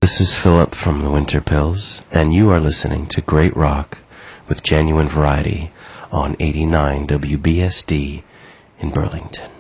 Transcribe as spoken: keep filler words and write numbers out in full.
This is Philip from the Winter Pills, and you are listening to Great Rock with Genuine Variety on eighty-nine W B S D in Burlington.